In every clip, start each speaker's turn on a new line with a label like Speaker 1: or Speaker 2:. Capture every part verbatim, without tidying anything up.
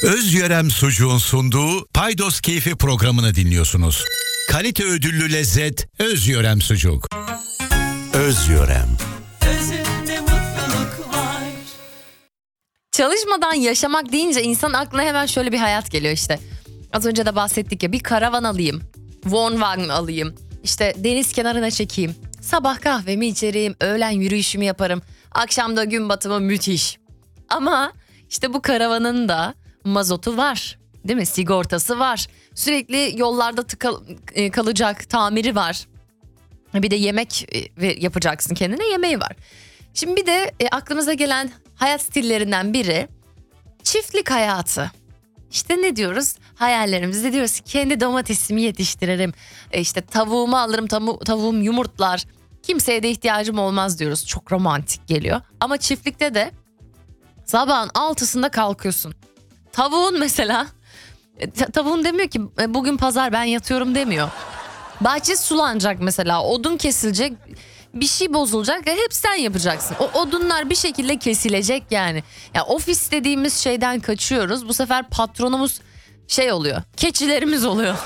Speaker 1: Özyörem Sucuğun sunduğu Paydos Keyfi programını dinliyorsunuz. Kalite ödüllü lezzet Özyörem Sucuk. Özyörem.
Speaker 2: Özünde mutluluk var.
Speaker 3: Çalışmadan yaşamak deyince insanın aklına hemen şöyle bir hayat geliyor işte. Az önce de bahsettik ya, bir karavan alayım, Wohnwagen alayım, işte deniz kenarına çekeyim, sabah kahvemi içerim, öğlen yürüyüşümü yaparım, akşamda gün batımı müthiş. Ama işte bu karavanın da mazotu var, değil mi? Sigortası var, sürekli yollarda tıkal, kalacak, tamiri var. Bir de yemek yapacaksın kendine, yemeği var. Şimdi bir de e, aklımıza gelen hayat stillerinden biri çiftlik hayatı. İşte ne diyoruz? Hayallerimizde diyoruz ki kendi domatesimi yetiştiririm. E işte tavuğumu alırım, tavu, tavuğum yumurtlar. Kimseye de ihtiyacım olmaz diyoruz. Çok romantik geliyor. Ama çiftlikte de sabahın altısında kalkıyorsun. Tavuğun mesela, tavuğun demiyor ki bugün pazar ben yatıyorum demiyor. Bahçe sulanacak mesela, odun kesilecek, bir şey bozulacak ve hep sen yapacaksın. O odunlar bir şekilde kesilecek yani. Ya ofis dediğimiz şeyden kaçıyoruz. Bu sefer patronumuz şey oluyor, keçilerimiz oluyor.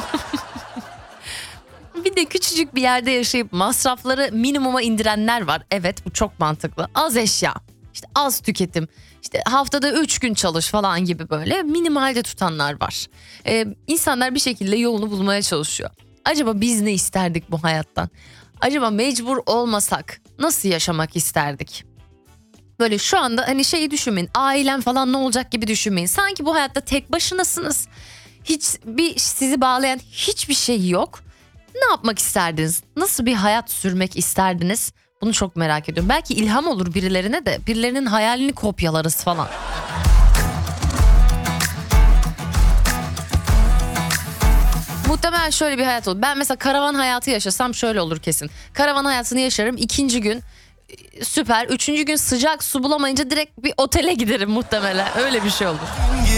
Speaker 3: Bir de küçücük bir yerde yaşayıp masrafları minimuma indirenler var. Evet, bu çok mantıklı. Az eşya, işte az tüketim, işte haftada üç gün çalış falan gibi böyle minimalde tutanlar var. Ee, insanlar bir şekilde yolunu bulmaya çalışıyor. Acaba biz ne isterdik bu hayattan? Acaba mecbur olmasak nasıl yaşamak isterdik? Böyle şu anda hani şeyi düşünmeyin, ailem falan ne olacak gibi düşünmeyin. Sanki bu hayatta tek başınasınız. Hiç bir sizi bağlayan hiçbir şey yok. Ne yapmak isterdiniz? Nasıl bir hayat sürmek isterdiniz? Bunu çok merak ediyorum. Belki ilham olur birilerine de, birilerinin hayalini kopyalarız falan. Muhtemelen şöyle bir hayat olur. Ben mesela karavan hayatı yaşasam şöyle olur kesin. Karavan hayatını yaşarım. İkinci gün süper. Üçüncü gün sıcak su bulamayınca direkt bir otele giderim muhtemelen. Öyle bir şey olur.